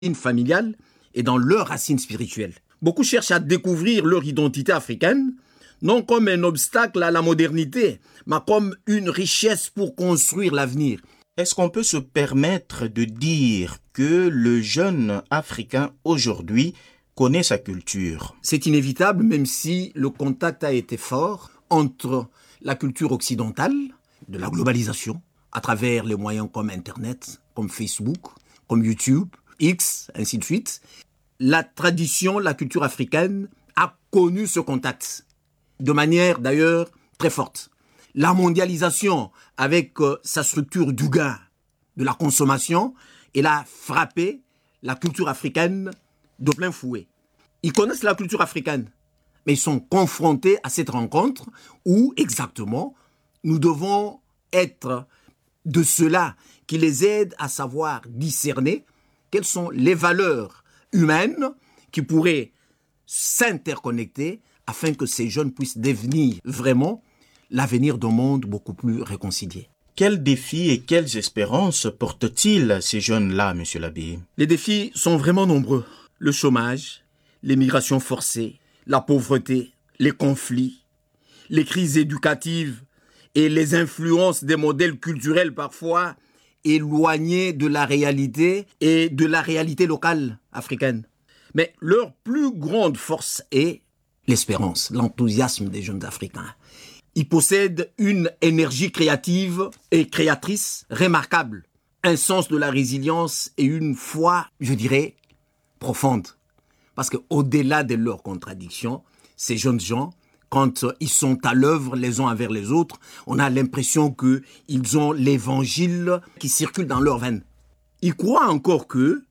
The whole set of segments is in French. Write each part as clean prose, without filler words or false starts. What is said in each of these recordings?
familiale et dans leurs racines spirituelles. Beaucoup cherchent à découvrir leur identité africaine, non comme un obstacle à la modernité, mais comme une richesse pour construire l'avenir. Est-ce qu'on peut se permettre de dire que le jeune Africain aujourd'hui connaît sa culture? C'est inévitable, même si le contact a été fort entre la culture occidentale, de la globalisation, à travers les moyens comme Internet, comme Facebook, comme YouTube, X, ainsi de suite. La tradition, la culture africaine a connu ce contact, de manière d'ailleurs très forte. La mondialisation, avec sa structure du gain, de la consommation, elle a frappé la culture africaine de plein fouet. Ils connaissent la culture africaine, mais ils sont confrontés à cette rencontre où, exactement, nous devons être de ceux-là qui les aident à savoir discerner quelles sont les valeurs humaines qui pourraient s'interconnecter afin que ces jeunes puissent devenir vraiment l'avenir d'un monde beaucoup plus réconcilié. Quels défis et quelles espérances portent-ils ces jeunes-là, M. l'abbé? Les défis sont vraiment nombreux. Le chômage, l'émigration forcée, la pauvreté, les conflits, les crises éducatives et les influences des modèles culturels parfois éloignés de la réalité et de la réalité locale africaine. Mais leur plus grande force est l'espérance, l'enthousiasme des jeunes Africains. Ils possèdent une énergie créative et créatrice remarquable, un sens de la résilience et une foi, je dirais, profonde. Parce qu'au-delà de leurs contradictions, ces jeunes gens, quand ils sont à l'œuvre les uns envers les autres, on a l'impression qu'ils ont l'évangile qui circule dans leurs veines. Ils croient encore que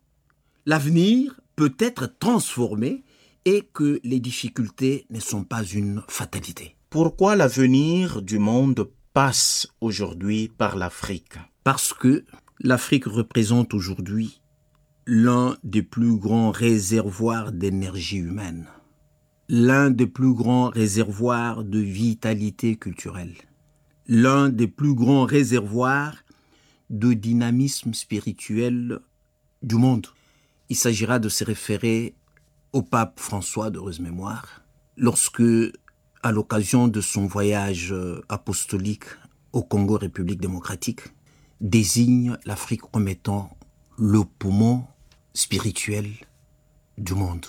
l'avenir peut être transformé et que les difficultés ne sont pas une fatalité. Pourquoi l'avenir du monde passe aujourd'hui par l'Afrique? Parce que l'Afrique représente aujourd'hui l'un des plus grands réservoirs d'énergie humaine, l'un des plus grands réservoirs de vitalité culturelle, l'un des plus grands réservoirs de dynamisme spirituel du monde. Il s'agira de se référer au pape François, d'heureuse mémoire, lorsque, à l'occasion de son voyage apostolique au Congo République démocratique, désigne l'Afrique comme étant le poumon spirituel du monde.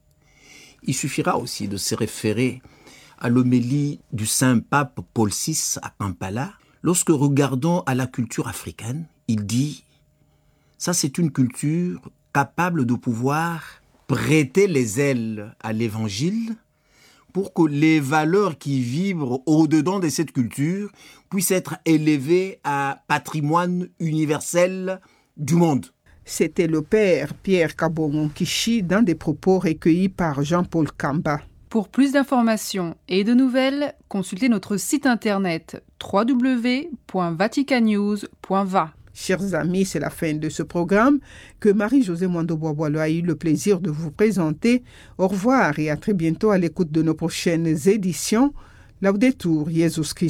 Il suffira aussi de se référer à l'homélie du Saint-Pape Paul VI à Kampala. Lorsque regardons à la culture africaine, il dit « ça c'est une culture capable de pouvoir prêter les ailes à l'évangile pour que les valeurs qui vibrent au-dedans de cette culture puissent être élevées à patrimoine universel du monde. » C'était le père Pierre Kabongo-Kishi dans des propos recueillis par Jean-Paul Kamba. Pour plus d'informations et de nouvelles, consultez notre site internet www.vaticannews.va. Chers amis, c'est la fin de ce programme que Marie-Josée Mwando-Boiboilo a eu le plaisir de vous présenter. Au revoir et à très bientôt à l'écoute de nos prochaines éditions. Laudetur Jesus Christus.